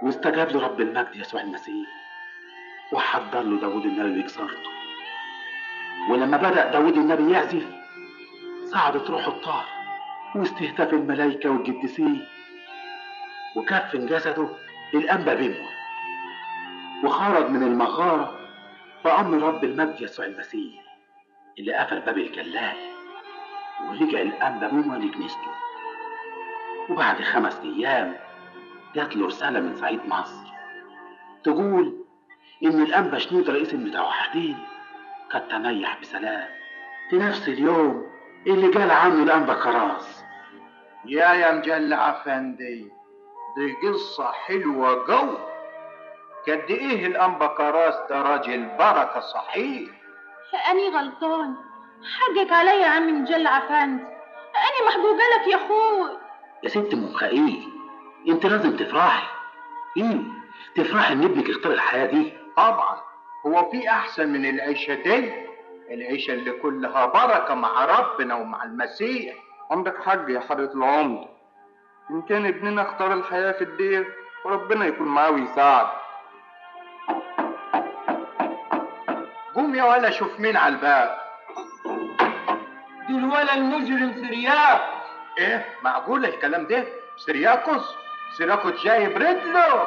واستجاب له رب المجد يسوع المسيح وحضر له داود النبي بكسارته. ولما بدأ داود النبي يعزف صعدت روحه الطاهر واستهتف الملائكة والقديسين، وكفن جسده الأنبا بيمه، وخرج من المغارة بأمر رب المجد يسوع المسيح اللي قفل باب الجلال، ورجع الأنبا بيمه لكنيسته. وبعد 5 أيام جات له رسالة من صعيد مصر تقول إن الأنبا شنودة رئيس المتوحدين قد تنيح بسلام في نفس اليوم اللي قال عنه الأنبا كراس. يا مجلع افندي، دي قصة حلوة قوي. قد ايه الانبا كراس ده راجل بركة صحيح. أني غلطان، حقك عليا يا عم مجلع افندي، أني محجوجة لك يا أخوي. يا ست مخائيل، انت لازم تفرحي. تفرحي ان ابنك اختار الحياة دي. طبعا، هو في احسن من العيشة دي؟ العيشة اللي كلها بركة مع ربنا ومع المسيح. عندك حق يا حضرة العمد، إن كان ابننا اختار الحياة في الدير وربنا يكون معاه ويساعد. قوم يا ولا شوف مين على الباب. دي الولا المجرم سرياق. ايه معقول الكلام ده؟ سيرياكوس جايب رجله.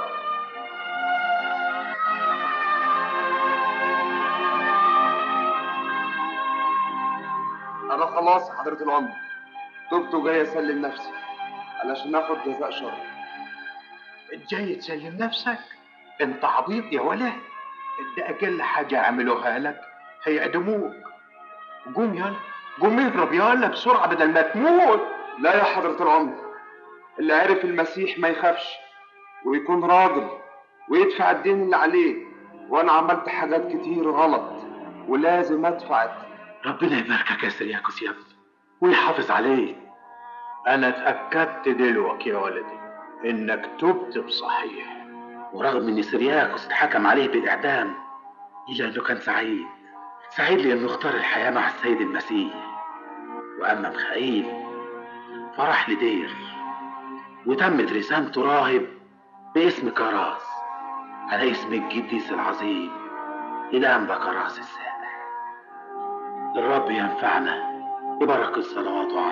أنا خلاص يا حضرة العمد، تبت وجاي أسلم نفسي علشان آخد جزاء شر. جاي تسلم نفسك؟ انت عبيط يا ولا، ده اقل حاجة يعملوها لك هيعدموك. قوم يلا، قوم اضرب يلا بسرعة بدل ما تموت. لا يا حضرة العمد، اللي عرف المسيح ما يخافش ويكون راجل ويدفع الدين اللي عليه، وأنا عملت حاجات كتير غلط ولازم أدفع. ربنا يباركك يا سرياكوس يا ابني ويحافظ عليك. انا اتأكدت دلوقتي يا ولدي انك تبت بصحيح. ورغم ان سرياكوس اتحكم عليه بالاعدام الا انه كان سعيد لانه اختار الحياة مع السيد المسيح. واما مخائيل فراح لدير وتمت رسامته راهب باسم كراس على اسم القديس العظيم الأنبا كراس السابع. الرب ينفعنا ببركة صلواته